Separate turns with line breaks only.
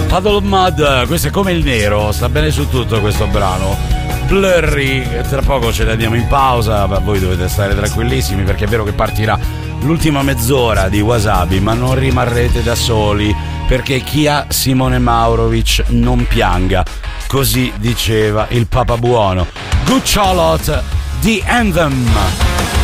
Puddle Mud, questo è come il nero, sta bene su tutto questo brano. Blurry, tra poco ce ne andiamo in pausa, ma voi dovete stare tranquillissimi perché è vero che partirà l'ultima mezz'ora di Wasabi, ma non rimarrete da soli perché chi ha Simone Maurovic non pianga, così diceva il Papa Buono. Good Charlotte, The Anthem.